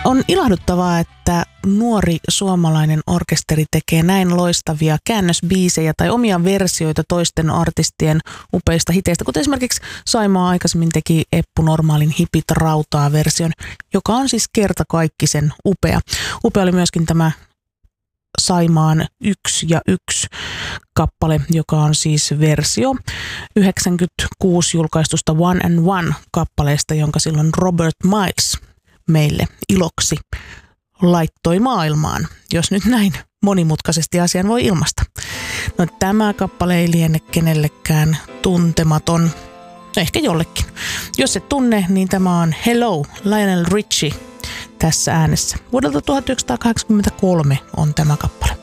On ilahduttavaa, että nuori suomalainen orkesteri tekee näin loistavia käännösbiisejä tai omia versioita toisten artistien upeista hiteistä, kuten esimerkiksi Saimaa aikaisemmin teki Eppu Normaalin Hipit rautaa -version, joka on siis kertakaikkisen upea. Upea oli myöskin tämä Saimaan 1 ja 1 kappale, joka on siis versio 96 julkaistusta One and One kappaleesta, jonka silloin Robert Miles meille iloksi laittoi maailmaan, jos nyt näin monimutkaisesti asian voi ilmaista. No, tämä kappale ei liene kenellekään tuntematon, ehkä jollekin. Jos et tunne, niin tämä on Hello, Lionel Richie tässä äänessä. Vuodelta 1983 on tämä kappale.